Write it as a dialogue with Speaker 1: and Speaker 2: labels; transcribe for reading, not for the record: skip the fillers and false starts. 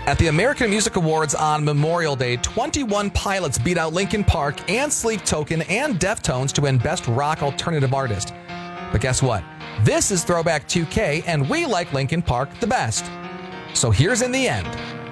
Speaker 1: At the American Music Awards on Memorial Day, 21 Pilots beat out Linkin Park and Sleep Token and Deftones to win Best Rock Alternative Artist. But guess what? This is Throwback 2K, and we like Linkin Park the best. So here's In the End.